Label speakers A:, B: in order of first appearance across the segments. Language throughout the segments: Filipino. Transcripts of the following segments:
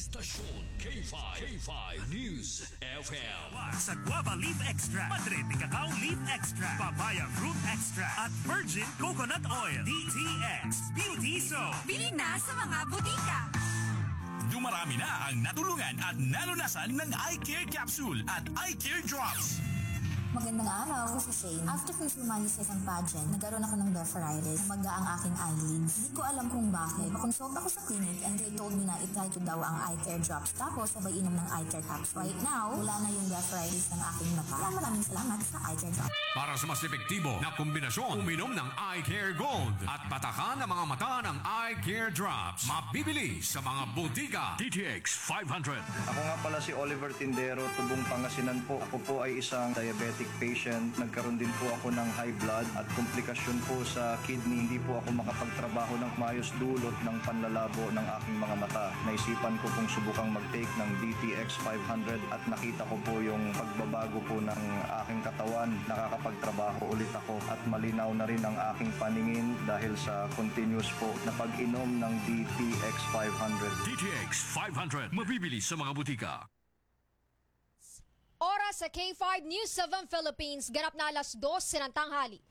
A: Istasyon K5 News FM.
B: Sa Guava Leaf Extra, Madre de Cacao Leaf Extra, Papaya Fruit Extra, at Virgin Coconut Oil. DTX Beauty Soap.
C: Bili na sa mga butika.
B: Dumarami na ang natulungan at nalunasan ng Eye Care Capsule at Eye Care Drops.
D: Magandang araw, ako si Shane. After ko sumali sa isang pageant, nagkaroon ako ng blepharitis. Maga ang aking eyelids. Hindi ko alam kung bakit. Consult ako sa clinic and they told me na itry ko daw ang eye care drops. Tapos sabay inom ng eye care capsule. Right now, wala na yung blepharitis ng aking mata. Kaya maraming salamat sa eye care drops.
A: Para sa mas epektibo na kombinasyon, uminom ng Eye Care Gold at patakan ang mga mata ng Eye Care Drops. Mabibili sa mga butika. DTX 500.
E: Ako nga pala si Oliver Tindero, Tubong Pangasinan po. Ako po ay isang diabetic patient. Nagkaroon din po ako ng high blood at komplikasyon po sa kidney. Hindi po ako makapagtrabaho ng maayos dulot ng panlalabo ng aking mga mata. Naisipan ko pong subukang mag-take ng DTX 500 at nakita ko po yung pagbabago po ng aking katawan. Nakakapagtrabaho ulit ako at malinaw na rin ang aking paningin dahil sa continuous po na pag-inom ng DTX 500.
A: DTX 500. Mabibili sa mga butika.
F: Oras sa K5 News 7 Philippines, ganap na alas 2 ng tanghali.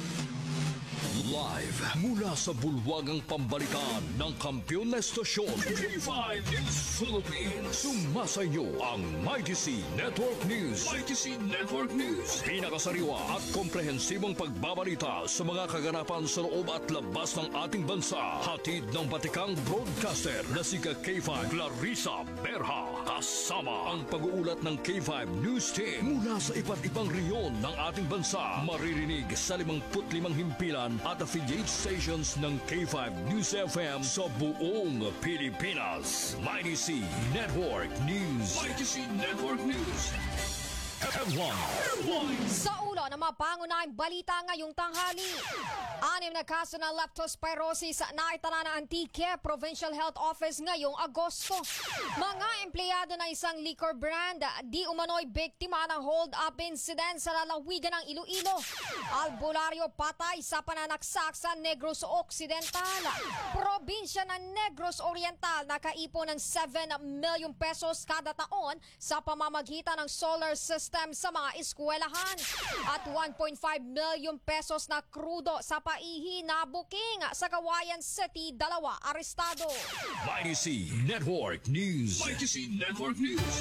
A: Live mula sa bulwagang pambalikan ng kampiyon na estasyon K5 News Philippines. Sumasayo ang Mighty C Network News. Mighty C Network News. Pinakasariwa at komprehensibong pagbabalita sa mga kaganapan sa loob at labas ng ating bansa. Hatid ng batikang broadcaster na si K5 Clarissa Berha. Kasama ang pag-uulat ng K5 News Team mula sa iba't ibang reyon ng ating bansa. Maririnig sa 55 himpilan at affiliate stations ng K5 News FM sa buong Pilipinas. Mighty C Network News. Mighty C Network News. FM1.
F: Sa ulo ng mga pangunahing balita ngayong tanghali, 6 na kaso ng leptospirosis na itala ng Antique Provincial Health Office ngayong Agosto. Mga empleyado ng isang liquor brand di umano'y biktima ng hold-up incident sa lalawigan ng Iloilo. Albularyo patay sa pananaksak sa Negros Occidental. Probinsya ng Negros Oriental nakaipon ng 7 million pesos kada taon sa pamamagitan ng solar system sa mga eskwelahan at 1.5 million pesos na krudo sa paihi na booking sa Kawayan City, 2 arestado.
A: Mighty C Network News. Mighty C Network News.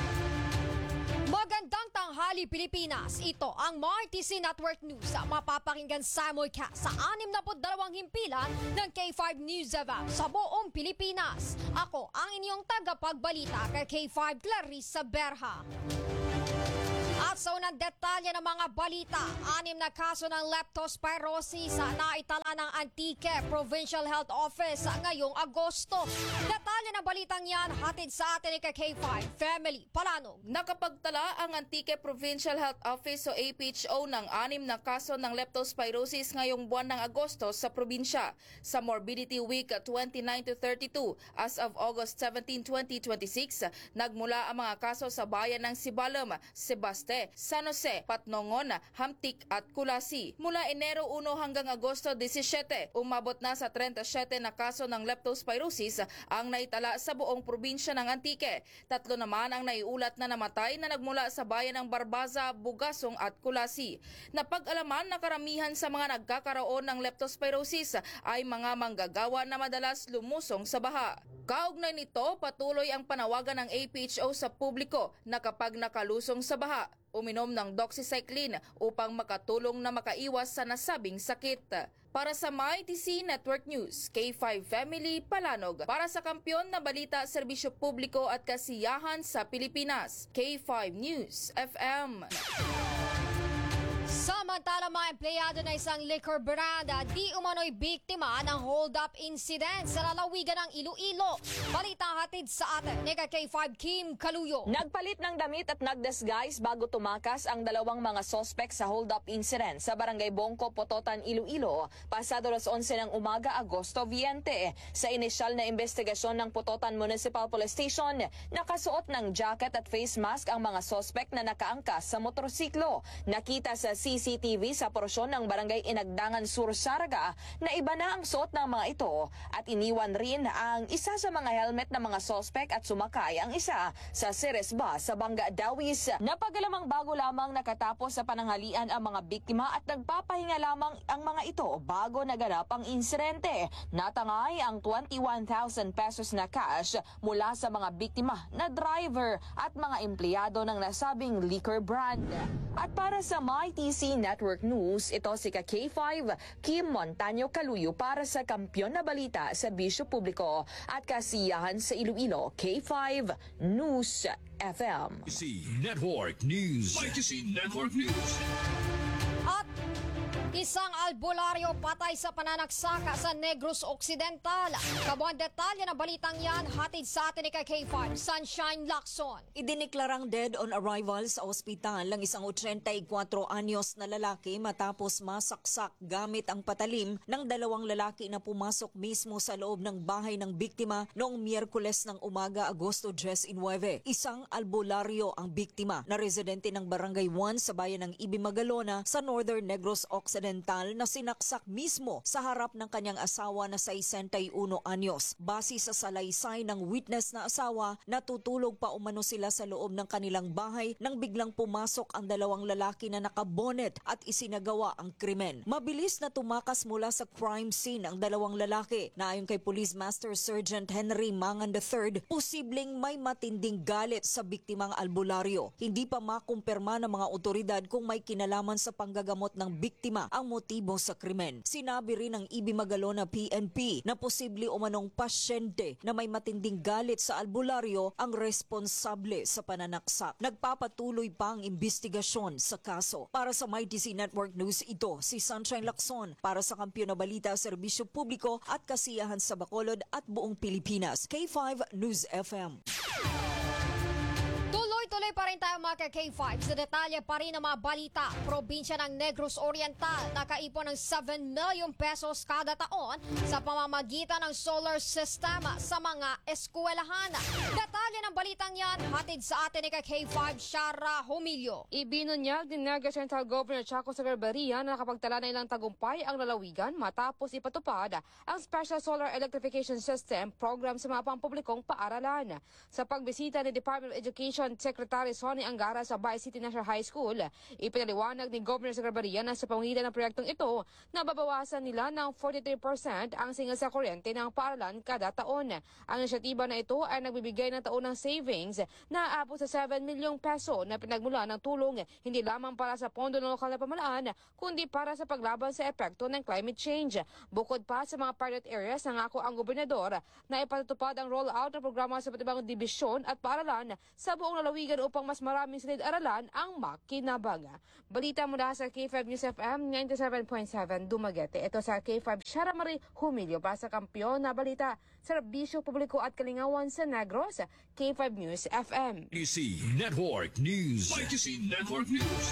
F: Magandang tanghali Pilipinas. Ito ang Mighty C Network News. Mapapakinggan simulcast sa 62 himpilan ng K5 News FM sa buong Pilipinas. Ako ang inyong tagapagbalita kay K5 Clarissa Berha. At sa unang detalye ng mga balita, 6 na kaso ng leptospirosis na itala ng Antique Provincial Health Office ngayong Agosto. Detalye ng balitang yan, hatid sa atin ni K5 Family Palanog.
G: Nakapagtala ang Antique Provincial Health Office o APHO ng 6 na kaso ng leptospirosis ngayong buwan ng Agosto sa probinsya. Sa Morbidity Week 29 to 32 as of August 17, 2026, nagmula ang mga kaso sa bayan ng Sibalom, Sebaste, San Jose, Patnongon, Hamtik at Kulasi. Mula Enero 1 hanggang Agosto 17, umabot na sa 37 na kaso ng leptospirosis ang naitala sa buong probinsya ng Antique. 3 naman ang naiulat na namatay na nagmula sa bayan ng Barbaza, Bugasong at Kulasi. Napag-alaman na karamihan sa mga nagkakaroon ng leptospirosis ay mga manggagawa na madalas lumusong sa baha. Kaugnay nito, patuloy ang panawagan ng APHO sa publiko na kapag nakalusong sa baha, uminom ng doxycycline upang makatulong na makaiwas sa nasabing sakit. Para sa Mighty C Network News, K5 Family Palanog. Para sa kampiyon na balita, serbisyo publiko at kasiyahan sa Pilipinas, K5 News FM.
F: Samantala, mga empleyado na isang liquor brand di umano'y biktima ng hold-up incident sa lalawigan ng Iloilo. Balita hatid sa atin ni K5 Kim Kaluyo.
H: Nagpalit ng damit at nagdisguise bago tumakas ang dalawang mga sospek sa hold-up incident sa Barangay Bongko, Pototan, Iloilo, pasado alas 11 ng umaga, Agosto 20. Sa inisyal na investigasyon ng Pototan Municipal Police Station, nakasuot ng jacket at face mask ang mga sospek na nakaangkas sa motorsiklo. Nakita sa CCTV CCTV sa porsyon ng Barangay Inagdangan Sur, Saraga na iba na ang suot ng mga ito at iniwan rin ang isa sa mga helmet ng mga sospek at sumakay ang isa sa Ceres bus sa Banga Dawis. Napagalamang bago lamang nakatapos sa pananghalian ang mga biktima at nagpapahinga lamang ang mga ito bago naganap ang insidente. Natangay ang 21,000 pesos na cash mula sa mga biktima na driver at mga empleyado ng nasabing liquor brand. At para sa MyTC Network News, ito si K5 Kim Montaño Caluyo para sa Kampiyon na Balita sa Bisyo Publiko at Kasiyahan sa Iloilo, K5 News FM.
A: ITC Network News. ITC Network News.
F: At isang albularyo patay sa pananagsaka sa Negros Occidental. Kabuang detalye ng balitang yan, hatid sa atin ni K5 Sunshine Lacson.
I: Idiniklarang dead on arrival sa ospital ang isang 84 anyos na lalaki matapos masaksak gamit ang patalim ng dalawang lalaki na pumasok mismo sa loob ng bahay ng biktima noong Miyerkules ng umaga, Agosto 19. Isang albularyo ang biktima na residente ng Barangay 1 sa bayan ng Ibimagalona sa Northern Negros Occidental na sinaksak mismo sa harap ng kanyang asawa na 61 anyos. Base sa salaysay ng witness na asawa, natutulog pa umano sila sa loob ng kanilang bahay nang biglang pumasok ang dalawang lalaki na nakabonet at isinagawa ang krimen. Mabilis na tumakas mula sa crime scene ang dalawang lalaki na ayon kay Police Master Sergeant Henry Mangan III, posibleng may matinding galit sa biktimang albularyo. Hindi pa makumpirma ng mga otoridad kung may kinalaman sa panggagamot ng biktima ang motibo sa krimen. Sinabi rin ng Ibimagalona PNP na posible umanong pasyente na may matinding galit sa albularyo ang responsable sa pananaksak. Nagpapatuloy pa ang investigasyon sa kaso. Para sa MyTC Network News, ito si Sunshine Lacson para sa Kampiyon na Balita, Serbisyo Publiko at Kasiyahan sa Bacolod at buong Pilipinas. K5 News FM.
F: Tuloy pa rin tayo mga K5 sa detalye pa rin ng mga balita. Probinsya ng Negros Oriental nakaipon ng 7 million pesos kada taon sa pamamagitan ng solar system sa mga eskwelahan. Detalye ng balitang yan, hatid sa atin ni K5 Shara Humilio.
J: Ibinunyag ni Negros Central Governor Chaco Sagarbaria na nakapagtala na ilang tagumpay ang lalawigan matapos ipatupad ang Special Solar Electrification System program sa mga pampublikong paaralan. Sa pagbisita ni Department of Education Secretary Sonny Angara sa Bay City National High School, ipinaliwanag ni Governor Sagarbaria na sa pamamagitan ng proyektong ito, nababawasan nila ng 43% ang singal sa kuryente ng paaralan kada taon. Ang inisyatiba na ito ay nagbibigay ng taunang savings na aabot sa 7 milyong peso na pinagmula ng tulong hindi lamang para sa pondo ng lokal na pamahalaan, kundi para sa paglaban sa epekto ng climate change. Bukod pa sa mga pilot areas, nangako ang gobernador na ipatutupad ang rollout ng programa sa iba't ibang dibisyon at paaralan sa buong lalawigan upang mas maraming silid-aralan ang makinabang. Balita mula sa K5 News FM 97.7 Dumaguete. Ito sa K5 Shara Marie Humilio para sa Kampiyon na Balita, Serbisyo Publiko at Kalingawan sa Negros, K5 News FM.
A: ITC Network News. ITC Network News.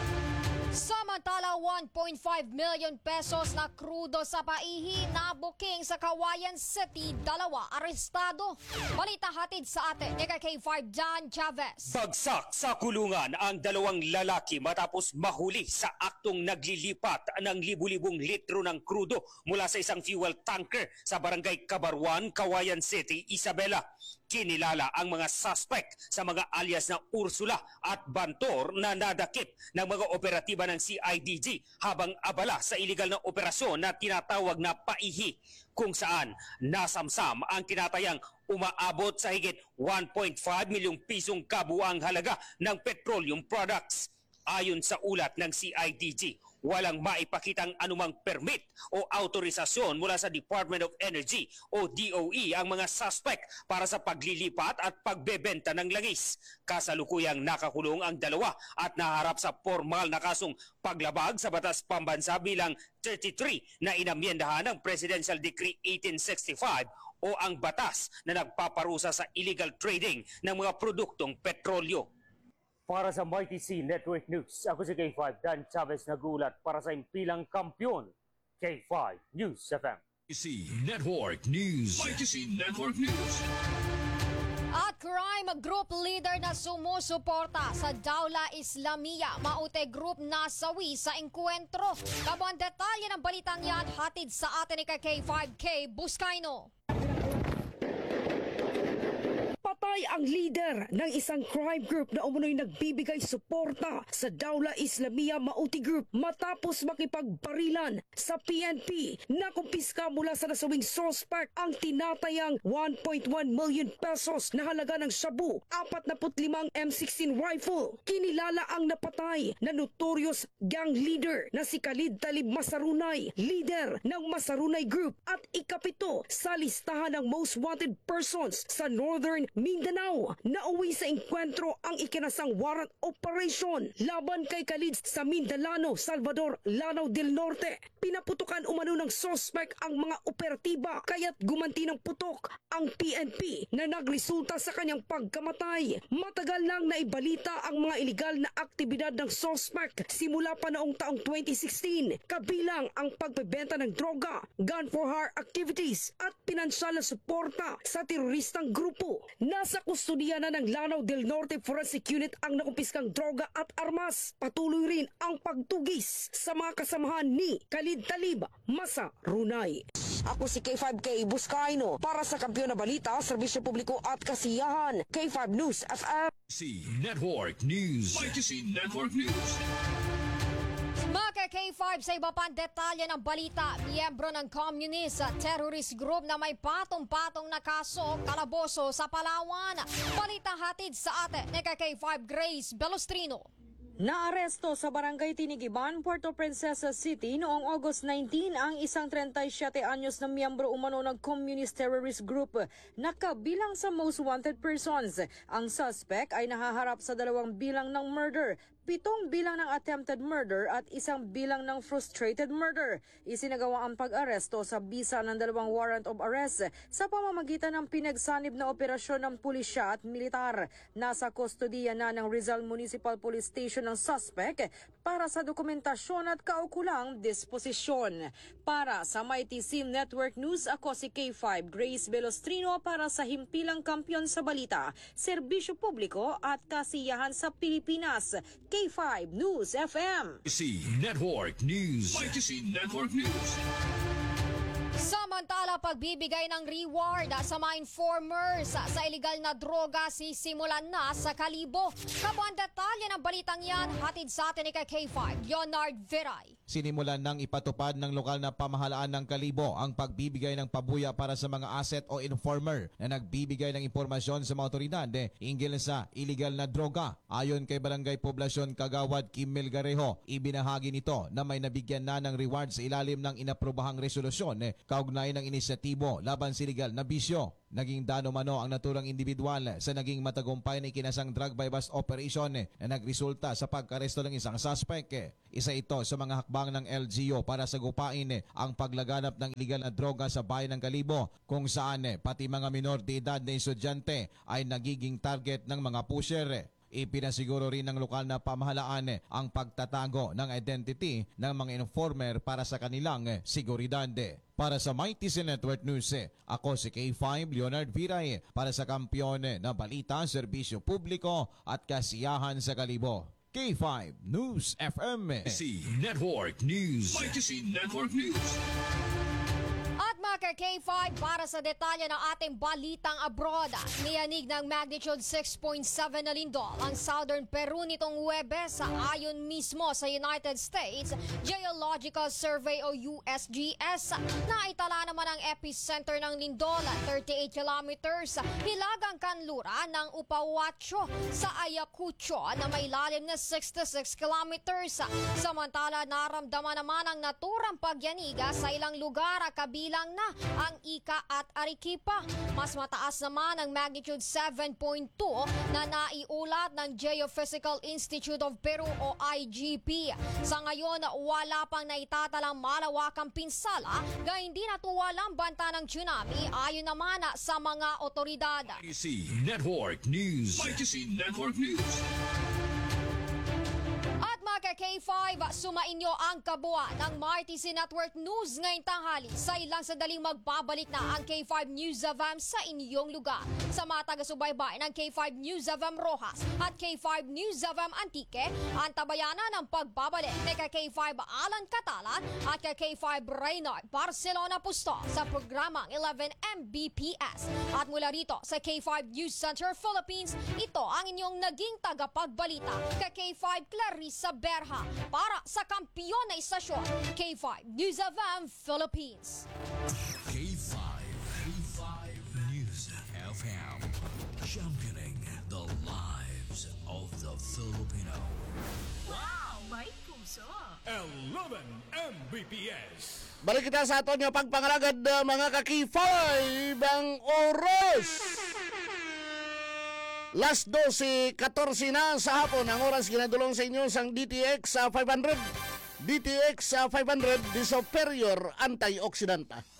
F: Samantala, 1.5 million pesos na krudo sa paihi na booking sa Kawayan City, 2 arestado. Balita hatid sa atin ni K5 John Chavez.
K: Bagsak sa kulungan ang 2 lalaki matapos mahuli sa aktong naglilipat ng libu-libong litro ng krudo mula sa isang fuel tanker sa Barangay Kabarwan, Kawayan City, Isabela. Kinilala ang mga suspect sa mga alias na Ursula at Bantor na nadakip ng mga operatiba ng CIDG habang abala sa iligal na operasyon na tinatawag na paihi, kung saan nasamsam ang tinatayang umaabot sa higit 1.5 milyong pisong kabuang halaga ng petroleum products. Ayon sa ulat ng CIDG, walang maipakitang anumang permit o autorisasyon mula sa Department of Energy o DOE ang mga suspect para sa paglilipat at pagbebenta ng langis. Kasalukuyang nakakulong ang 2 at naharap sa formal na kasong paglabag sa batas pambansa bilang 33 na inamyendahan ng Presidential Decree 1865 o ang batas na nagpaparusa sa illegal trading ng mga produktong petrolyo.
L: Para sa MyTC Network News, ako si K5 Dan Chavez nag-uulat para sa impilang kampiyon, K5 News FM.
A: ITC Network News. ITC Network News.
F: At crime group leader na sumusuporta sa Dawla Islamia, Maute Group nasawi sa engkwentro. Kabuang detalye ng balitang yan, hatid sa atin ni K5K Buscaino.
M: Patay ang leader ng isang crime group na umunoy nagbibigay suporta sa Dawla Islamia Maute Group matapos makipagbarilan sa PNP na kumpiska mula sa nasawing suspect ang tinatayang 1.1 million pesos na halaga ng shabu, 45 M16 rifle. Kinilala ang napatay na notorious gang leader na si Khalid Talib Masarunay, leader ng Masarunay Group at ikapito sa listahan ng most wanted persons sa Northern Mindanao. Nauwi sa engkwentro ang ikinasang warrant operation laban kay Khalid sa Mindanao, Salvador, Lanao del Norte. Pinaputukan umano ng suspect ang mga operatiba kaya't gumanti ng putok ang PNP na nagresulta sa kanyang pagkamatay. Matagal nang naibalita ang mga iligal na aktibidad ng suspect simula pa noong taong 2016, kabilang ang pagbebenta ng droga, gun for hire activities at pinansyal na suporta sa teroristang grupo. Nasa kustudiya na ng Lanao del Norte Forensic Unit ang nakumpiskang droga at armas. Patuloy rin ang pagtugis sa mga kasamahan ni Khalid Talib Masarunay. Ako si K5K Buscaino para sa Kampiyon na Balita, Serbisyo Publiko at Kasiyahan. K5 News FM.
A: YTC Network News. YTC Network News.
F: Mga K5 sa iba pang detalye ng balita, miyembro ng communist terrorist group na may patong-patong na kaso, kalaboso sa Palawan. Balita hatid sa atin ni K5 Grace Belostrino.
I: Naaresto sa Barangay Tinigiban, Puerto Princesa City noong August 19 ang isang 37 anyos na miyembro umano ng communist terrorist group na kabilang sa most wanted persons. Ang suspect ay nahaharap sa 2 bilang ng murder, 7 bilang ng attempted murder at 1 bilang ng frustrated murder. Isinagawa ang pag-aresto sa bisa ng 2 warrant of arrest sa pamamagitan ng pinagsanib na operasyon ng pulisya at militar. Nasa kustodiya na ng Rizal Municipal Police Station ng suspect para sa dokumentasyon at kaukulang disposisyon. Para sa Mighty Sim Network News, ako si K5 Grace Belostrino para sa Himpilang Kampiyon sa Balita, Serbisyo Publiko at Kasiyahan sa Pilipinas. K5 News FM.
A: YTC Network News. YTC Network News.
F: Samantala, pagbibigay ng reward sa mga informers sa iligal na droga sisimulan na sa Kalibo. Kabuang detalye ng balitang yan, hatid sa atin ni K5, Leonard Viray.
N: Sinimulan ng ipatupad ng lokal na pamahalaan ng Kalibo ang pagbibigay ng pabuya para sa mga asset o informer na nagbibigay ng impormasyon sa mga otoridad hinggil sa iligal na droga. Ayon kay Barangay Poblasyon Kagawad Kim Melgarejo, ibinahagi nito na may nabigyan na ng reward sa ilalim ng inaprobahang resolusyon kaugnay ng inisyatibo laban sa iligal na bisyo. Naging dano-mano ang naturang individual sa naging matagumpay na ikinasang drug by bust operation na nagresulta sa pagkaresto ng isang suspect. Isa ito sa mga hakbang ng LGU para sagupain ang paglaganap ng iligal na droga sa bayan ng Kalibo, kung saan pati mga minor de edad na estudyante ay nagiging target ng mga pusher. Ipinasiguro rin ng lokal na pamahalaan ang pagtatago ng identity ng mga informer para sa kanilang seguridad. Para sa Mighty Network News, ako si K5 Leonard Viray para sa Kampiyon na Balita, Serbisyo Publiko at Kasiyahan sa Kalibo. K5 News FM.
A: YTC Network News. YTC Network News.
F: At mga K5, para sa detalye ng ating balitang abroad, niyanig ng magnitude 6.7 na lindol ang Southern Peru nitong Huwebes ayon mismo sa United States Geological Survey o USGS. Naitala naman ang epicenter ng lindol 38 kilometers hilagang kanluran ng Upawacho sa Ayacucho na may lalim na 66 kilometers. Samantala, naramdaman naman ang naturang pagyaniga sa ilang lugar kabilang na ang Ica at Arequipa. Mas mataas naman ang magnitude 7.2 na naiulat ng Geophysical Institute of Peru o IGP. Sa ngayon, wala pang naitatalang malawakang pinsala, gayun din at walang banta ng tsunami ayon naman sa mga otoridad.
A: YTC Network News. YTC Network News.
F: At mga K5, sumainyo ang kabuuan ng MyTC Network News ngayong tanghali. Sa ilang sandaling magbabalik na ang K5 News FM sa inyong lugar. Sa mga taga-subaybay ng K5 News FM Rojas at K5 News FM Antique, ang tabayanan ng pagbabalik ni K5 Alan Catalan at K5 Reynard Barcelona Pusto sa programang 11 Mbps. At mula rito sa K5 News Center Philippines, ito ang inyong naging tagapagbalita K5 Clarissa Berha para sa kampiyon na istasyon K5 News FM Philippines.
A: K5 News FM, championing the lives of the Filipino.
C: Wow, may puso.
A: 11 Mbps.
O: Balik kita sa aton nga pagpangalagad mga ka-K5 ang oras. Last 12:14 na sa hapon ang oras ginadulong sa inyo sang DTX 500. DTX 500 di superior antioxidanta.